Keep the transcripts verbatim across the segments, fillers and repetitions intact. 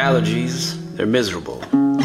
allergies, they're miserable.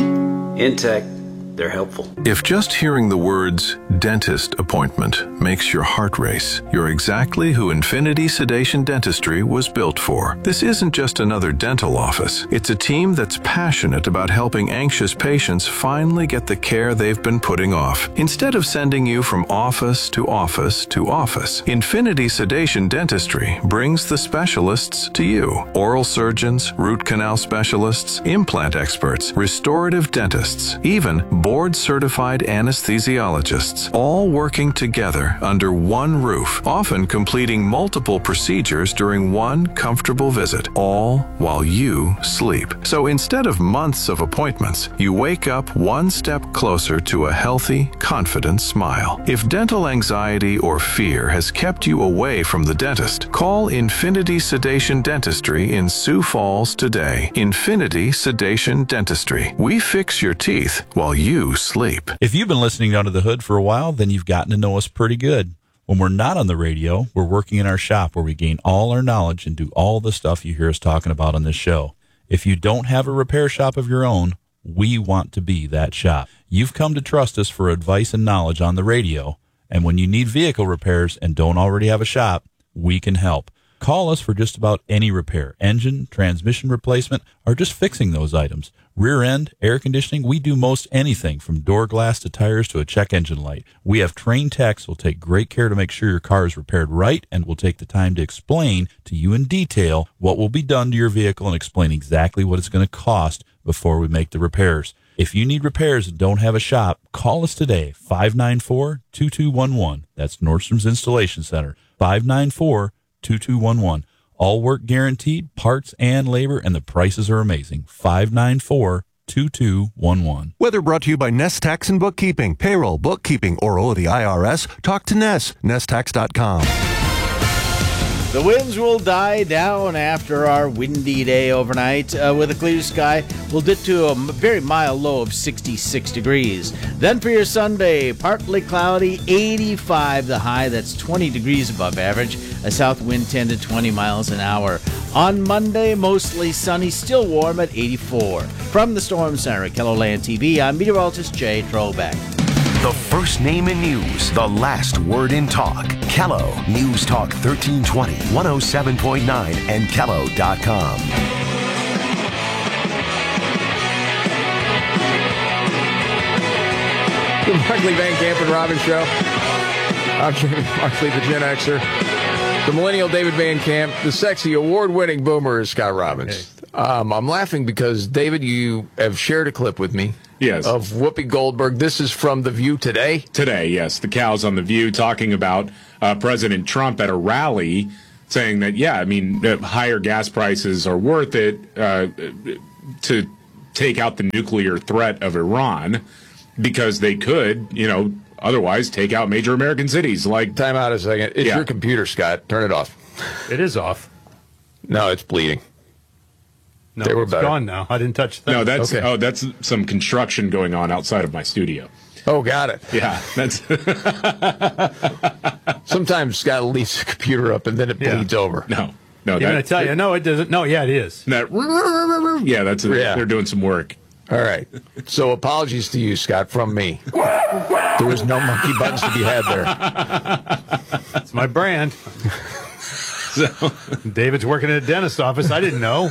In tech, they're helpful. If just hearing the words dentist appointment makes your heart race, you're exactly who Infinity Sedation Dentistry was built for. This isn't just another dental office. It's a team that's passionate about helping anxious patients finally get the care they've been putting off. Instead of sending you from office to office to office, Infinity Sedation Dentistry brings the specialists to you. Oral surgeons, root canal specialists, implant experts, restorative dentists, even board-certified anesthesiologists, all working together under one roof, often completing multiple procedures during one comfortable visit, all while you sleep. So instead of months of appointments, you wake up one step closer to a healthy, confident smile. If dental anxiety or fear has kept you away from the dentist, call Infinity Sedation Dentistry in Sioux Falls today. Infinity Sedation Dentistry. We fix your teeth while you sleep. If you've been listening to Under the Hood for a while, then you've gotten to know us pretty good. When we're not on the radio, we're working in our shop where we gain all our knowledge and do all the stuff you hear us talking about on this show. If you don't have a repair shop of your own, we want to be that shop. You've come to trust us for advice and knowledge on the radio, and when you need vehicle repairs and don't already have a shop, we can help. Call us for just about any repair, engine, transmission replacement, or just fixing those items. Rear end, air conditioning, we do most anything from door glass to tires to a check engine light. We have trained techs who will take great care to make sure your car is repaired right and will take the time to explain to you in detail what will be done to your vehicle and explain exactly what it's going to cost before we make the repairs. If you need repairs and don't have a shop, call us today, five nine four, two two one one. That's Nordstrom's Installation Center, five nine four, two two one one. All work guaranteed, parts and labor, and the prices are amazing. five nine four, two two one one. Weather brought to you by Nest Tax and Bookkeeping. Payroll, bookkeeping, or owe the I R S? Talk to Ness. Nest Tax dot com. The winds will die down after our windy day overnight. Uh, with a clear sky, we'll dip to a very mild low of sixty-six degrees. Then for your Sunday, partly cloudy, eighty-five the high. That's twenty degrees above average. A south wind ten to twenty miles an hour. On Monday, mostly sunny, still warm at eighty-four. From the Storm Center at KELOLAND T V, I'm meteorologist Jay Trobeck. The first name in news, the last word in talk. Kello News Talk thirteen twenty, one oh seven point nine, and Kello dot com. The Markley, Van Camp, and Robbins Show. I'm Jamie Markley, the Gen Xer. The millennial David Van Camp. The sexy, award-winning boomer is Scott Robbins. Hey. Um, I'm laughing because, David, you have shared a clip with me. Yes. Of Whoopi Goldberg. This is from The View today? Today, yes. The cows on The View talking about uh, President Trump at a rally saying that, yeah, I mean, uh, higher gas prices are worth it uh, to take out the nuclear threat of Iran because they could, you know, otherwise take out major American cities. Like, time out a second. It's yeah. your computer, Scott. Turn it off. It is off. No, it's bleeding. No, they were it's better. gone now. I didn't touch that. No, that's okay. oh, that's some construction going on outside of my studio. Oh, got it. Yeah, that's. Sometimes Scott leaves the computer up and then it bleeds yeah. over. No, no. I'm going to tell you. No, it doesn't. No, yeah, it is. That. Yeah, that's. A, yeah. They're doing some work. All right. So apologies to you, Scott, from me. There was no monkey buttons to be had there. It's my brand. So, David's working in a dentist office. I didn't know.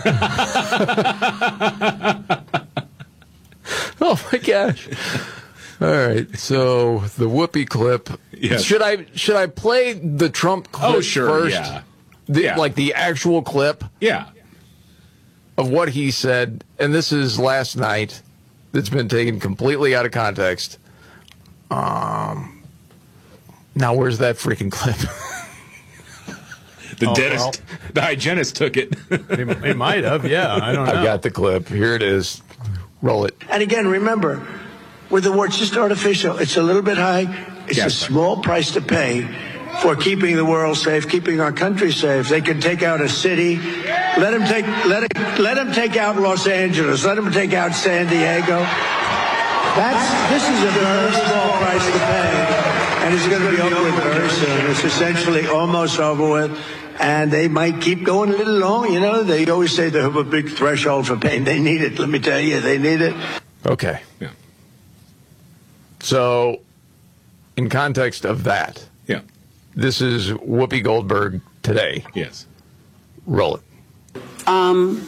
Oh my gosh! All right, so the Whoopi clip. Yes. Should I should I play the Trump clip oh, sure, first? Yeah. The, yeah. Like the actual clip. Yeah. Of what he said, and this is last night. That's been taken completely out of context. Um. Now where's that freaking clip? The oh, dentist, well. the hygienist took it. It, it might have, yeah. I don't know. I got the clip. Here it is. Roll it. And again, remember, with the war, it's just artificial. It's a little bit high. It's yes. a small price to pay for keeping the world safe, keeping our country safe. They can take out a city. Let them take, let it, let them take out Los Angeles. Let them take out San Diego. That's this is a very small price to pay. And it's going to be over with very soon. It's essentially almost over with. and they might keep going a little long. You know, they always say they have a big threshold for pain. They need it. Let me tell you, they need it. Okay. Yeah. So, in context of that, Yeah. this is Whoopi Goldberg today. Yes. Roll it. Um,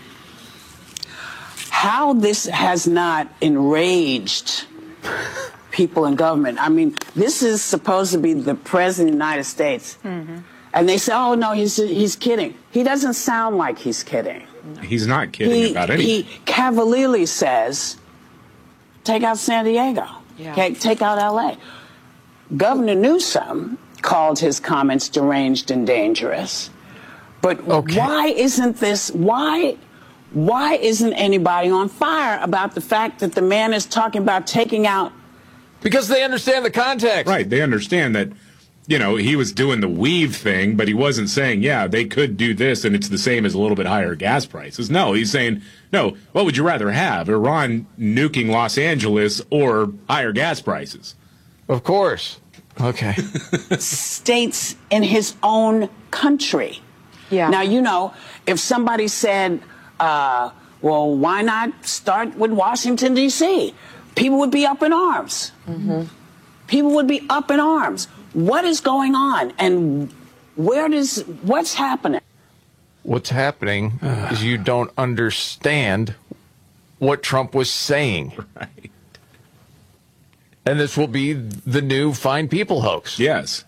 how this has not enraged people in government. I mean, this is supposed to be the president of the United States. Mm-hmm. And they say, oh, no, he's he's kidding. He doesn't sound like he's kidding. He's not kidding He, about anything. he cavalierly says, take out San Diego. Yeah. Okay, take out L A. Governor Newsom called his comments deranged and dangerous. But Okay. why isn't this, why, why isn't anybody on fire about the fact that the man is talking about taking out? Because they understand the context. Right. They understand that, you know, he was doing the weave thing, but he wasn't saying, yeah, they could do this and it's the same as a little bit higher gas prices. No, he's saying, no, what would you rather have? Iran nuking Los Angeles or higher gas prices? Of course. Okay. States in his own country. Yeah. Now, you know, if somebody said, uh, well, why not start with Washington, D C? People would be up in arms. Mm-hmm. People would be up in arms. What is going on? And where does, what's happening? What's happening is you don't understand what Trump was saying. Right. And this will be the new Fine People hoax. Yes.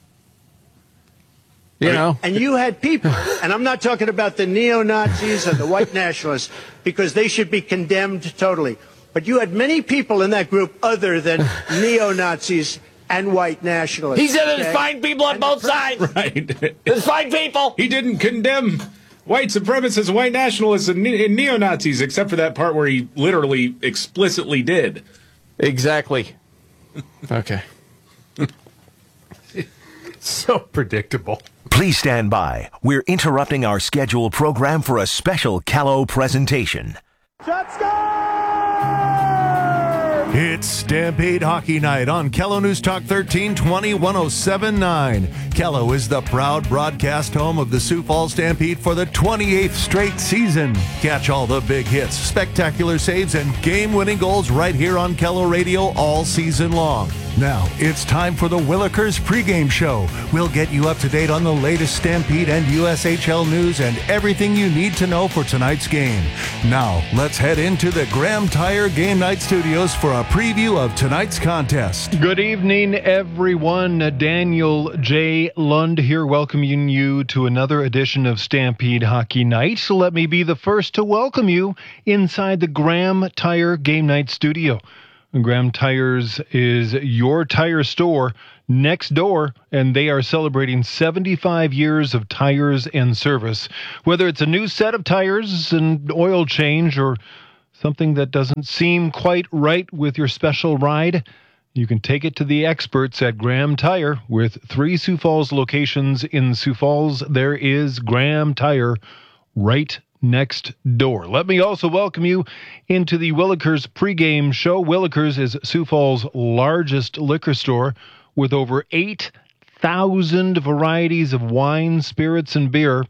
You know? And you had people, and I'm not talking about the neo-Nazis or the white nationalists, because they should be condemned totally. But you had many people in that group other than neo-Nazis and white nationalists. He said okay? there's fine people on both sides. Right. There's fine people. He didn't condemn white supremacists, white nationalists, and, ne- and neo-Nazis, except for that part where he literally explicitly did. Exactly. Okay. So predictable. Please stand by. We're interrupting our scheduled program for a special Callow presentation. It's Stampede Hockey Night on Kello News Talk thirteen twenty, one oh seven point nine. Kello is the proud broadcast home of the Sioux Falls Stampede for the twenty-eighth straight season. Catch all the big hits, spectacular saves, and game-winning goals right here on Kello Radio all season long. Now, it's time for the Willikers pregame show. We'll get you up to date on the latest Stampede and U S H L news and everything you need to know for tonight's game. Now, let's head into the Graham Tire Game Night Studios for a preview of tonight's contest. Good evening, everyone. Daniel J. Lund here, welcoming you to another edition of Stampede Hockey Night. So let me be the first to welcome you inside the Graham Tire Game Night Studio. Graham Tires is your tire store next door, and they are celebrating seventy-five years of tires and service. Whether it's a new set of tires, an oil change, or something that doesn't seem quite right with your special ride, you can take it to the experts at Graham Tire. With three Sioux Falls locations in Sioux Falls, there is Graham Tire right next door. Let me also welcome you into the Willikers pregame show. Willikers is Sioux Falls' largest liquor store with over eight thousand varieties of wine, spirits, and beer.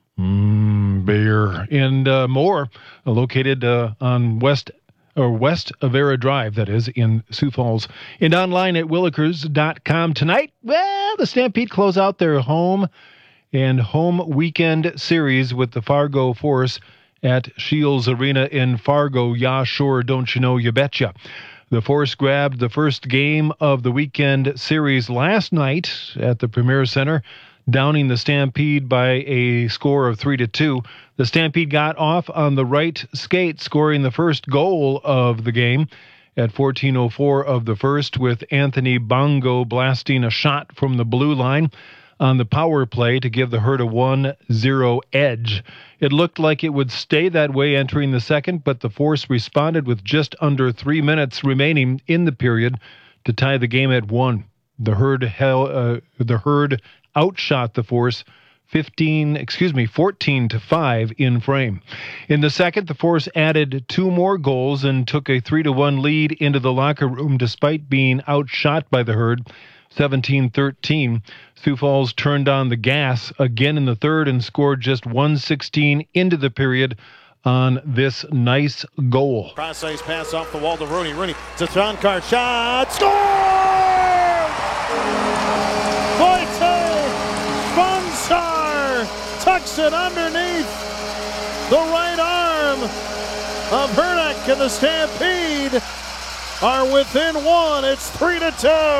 Mmm, beer. And uh, more, uh, located uh, on West or West Avera Drive, that is, in Sioux Falls. And online at willikers dot com. Tonight, well, the Stampede close out their home and home weekend series with the Fargo Force at Shields Arena in Fargo. Yeah, sure, don't you know, you betcha. The Force grabbed the first game of the weekend series last night at the Premier Center, downing the Stampede by a score of three to two. The Stampede got off on the right skate, scoring the first goal of the game at fourteen oh four of the first, with Anthony Bongo blasting a shot from the blue line on the power play to give the Herd a one zero edge. It looked like it would stay that way entering the second, but the Force responded with just under three minutes remaining in the period to tie the game at one. The Herd held, uh, the Herd outshot the Force fifteen, excuse me, fourteen to five in frame. In the second, the Force added two more goals and took a three to one lead into the locker room despite being outshot by the Herd seventeen thirteen. Sioux Falls turned on the gas again in the third and scored just one sixteen into the period on this nice goal. Cross-ice pass off the wall to Rooney. Rooney to Tronkar. Shot. Score! Wojciech Sponsar tucks it underneath the right arm of Hernick, and the Stampede are within one. It's three to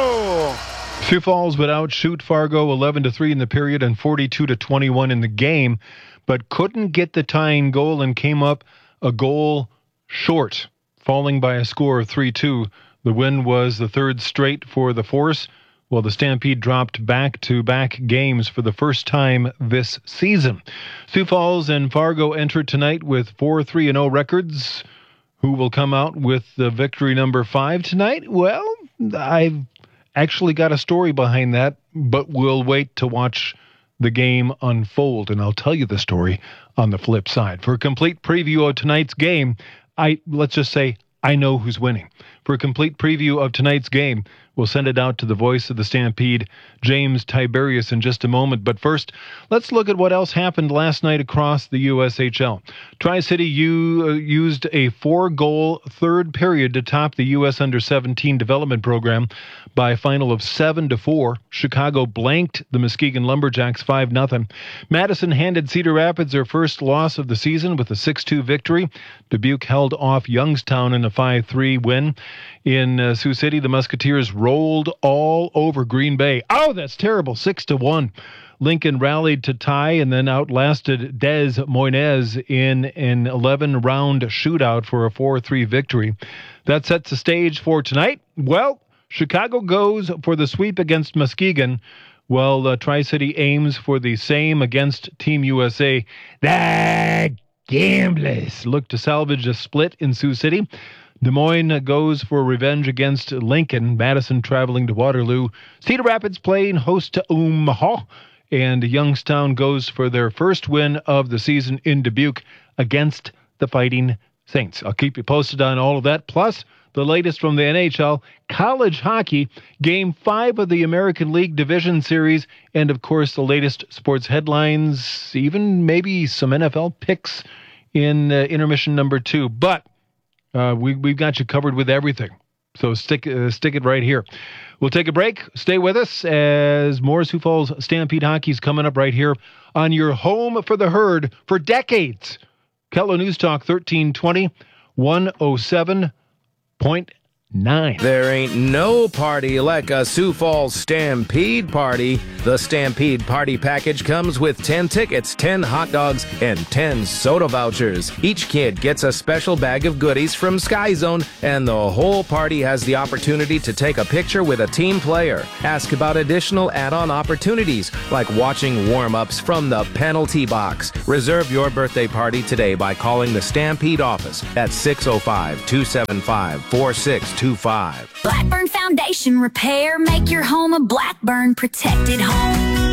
two. Sioux Falls would outshoot Fargo eleven to three in the period and forty-two to twenty-one in the game, but couldn't get the tying goal and came up a goal short, falling by a score of three two. The win was the third straight for the Force, while the Stampede dropped back-to-back games for the first time this season. Sioux Falls and Fargo enter tonight with four three and oh records. Who will come out with the victory number five tonight? Well, I've actually got a story behind that, but we'll wait to watch the game unfold, and I'll tell you the story on the flip side. For a complete preview of tonight's game, I let's just say I know who's winning. For a complete preview of tonight's game, we'll send it out to the voice of the Stampede, James Tiberius, in just a moment. But first, let's look at what else happened last night across the U S H L. Tri-City U, uh, used a four-goal third period to top the U S under seventeen development program by a final of seven to four. Chicago blanked the Muskegon Lumberjacks five nothing. Madison handed Cedar Rapids their first loss of the season with a six two victory. Dubuque held off Youngstown in a five three win. In uh, Sioux City, the Musketeers rolled all over Green Bay. Oh, that's terrible, six to one. Lincoln rallied to tie and then outlasted Des Moines in an eleven-round shootout for a four three victory. That sets the stage for tonight. Well, Chicago goes for the sweep against Muskegon, while uh, Tri-City aims for the same against Team U S A. The Gamblers look to salvage a split in Sioux City. Des Moines goes for revenge against Lincoln. Madison traveling to Waterloo. Cedar Rapids playing host to Omaha. And Youngstown goes for their first win of the season in Dubuque against the Fighting Saints. I'll keep you posted on all of that. Plus, the latest from the N H L, college hockey, Game five of the American League Division Series, and, of course, the latest sports headlines, even maybe some N F L picks in uh, intermission number two. But uh, we, we've got you covered with everything. So stick uh, stick it right here. We'll take a break. Stay with us as more Sioux Falls Stampede hockey is coming up right here on your home for the herd for decades. Kello News Talk thirteen twenty, one oh seven point nine. There ain't no party like a Sioux Falls Stampede party. The Stampede Party Package comes with ten tickets, ten hot dogs, and ten soda vouchers. Each kid gets a special bag of goodies from Sky Zone, and the whole party has the opportunity to take a picture with a team player. Ask about additional add-on opportunities, like watching warm-ups from the penalty box. Reserve your birthday party today by calling the Stampede office at six oh five, two seven five, four six two five. Blackburn Foundation Repair. Make your home a Blackburn protected home.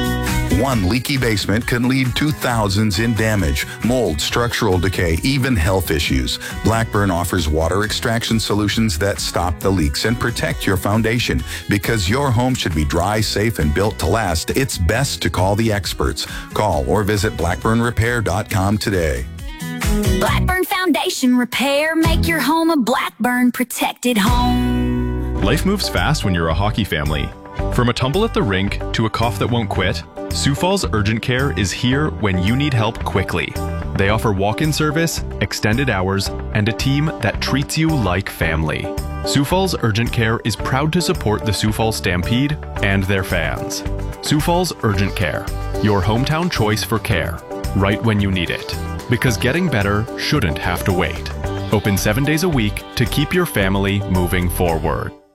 One leaky basement can lead to thousands in damage, mold, structural decay, even health issues. Blackburn offers water extraction solutions that stop the leaks and protect your foundation. Because your home should be dry, safe, and built to last, it's best to call the experts. Call or visit blackburn repair dot com today. Blackburn Foundation Repair. Make your home a Blackburn protected home. Life moves fast when you're a hockey family. From a tumble at the rink to a cough that won't quit, Sioux Falls Urgent Care is here when you need help quickly. They offer walk-in service, extended hours, and a team that treats you like family. Sioux Falls Urgent Care is proud to support the Sioux Falls Stampede and their fans. Sioux Falls Urgent Care, your hometown choice for care, right when you need it. Because getting better shouldn't have to wait. Open seven days a week to keep your family moving forward.